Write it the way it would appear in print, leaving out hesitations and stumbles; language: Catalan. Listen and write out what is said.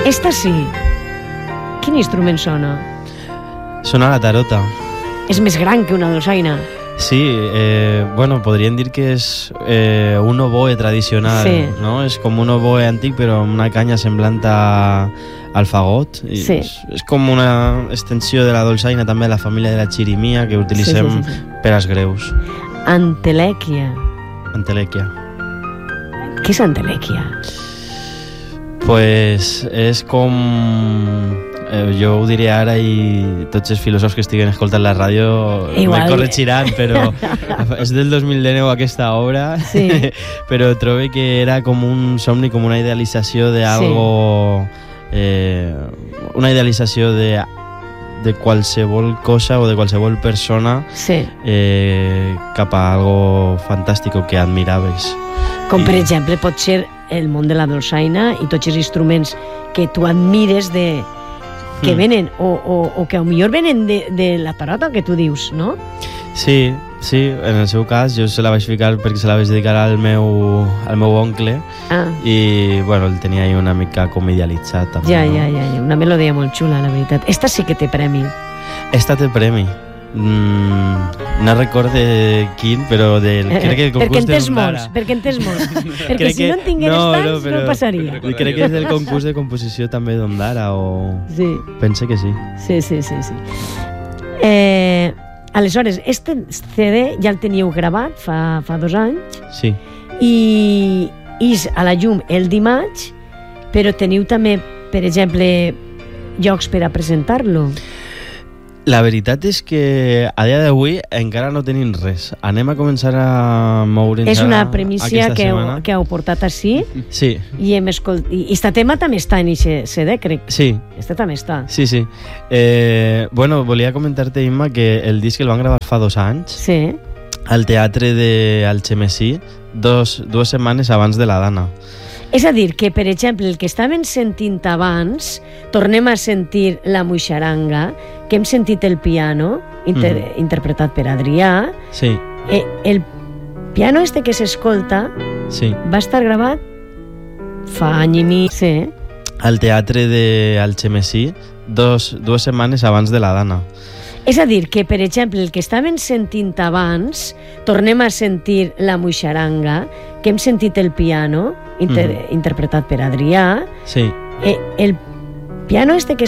Esta sí. Quin instrument sona? Sona la tarota. És més gran que una dolçaina. Sí, bueno, podríem dir que és un oboe tradicional, Sí. no? És com un oboe antic però amb una canya semblant al fagot. I Sí. és com una extensió de la dolçaina, també de la família de la xirimia, que utilitzem Sí. per als greus. Entelèquia. Entelèquia. Què és entelèquia? Pues és com... jo ho diré ara i tots els filòsofs que estiguen escoltant la ràdio Igual. me corregiran, però és del 2019 aquesta obra, Sí. però trobo que era com un somni, com una idealització de algo, una idealització de qualsevol cosa o de qualsevol persona Sí. cap a algo fantàstic que admiraves. Com per I- exemple pot ser el món de la dolçaina i tots els instruments que tu admires que venen o que millor venen de la tarota que tu dius, no? Sí, en el seu cas jo se la vaig ficar perquè se la vaig dedicar al meu oncle i bueno, el tenia ahí una mica com idealitzat també, Ja, no? una melodia molt xula, la veritat. Esta sí que té premi. Esta té premi. No recorde quin, però crec que el concurs d'Ondara. Perquè en tens molts. Perquè Crec si que- no en tingueres tants, no però passaria. crec que és del concurs de composició també d'Ondara o... Sí. Pense que sí. Sí. Aleshores, este CD ja el teníeu gravat fa 2 anys Sí. i és a la llum el dimarts, però teniu també, per exemple, llocs per a presentar-lo. La veritat és que a dia d'avui encara no tenim res. Anem a començar a moure'ns És una primícia aquesta setmana. que heu portat així Sí, i hem escoltat. I este tema també està en aquest CD, crec. sí, Este també està. sí. Bueno, volia comentar-te, Imma, que el disc el van gravar fa 2 anys Sí. al teatre d'Algemesí, dues setmanes abans de la Dana. És a dir, que, per exemple, el que estaven sentint abans, tornem a sentir la muixaranga, que hem sentit el piano, interpretat per Adrià. Sí, El piano este que s'escolta sí. va estar gravat fa any i mig, sí. Al teatre d'Algemesí, dues setmanes abans de la Dana. És a dir, que, per exemple, el que estaven sentint abans, tornem a sentir la muixaranga, que hem sentit el piano, interpretat per Adrià. Sí. El piano este que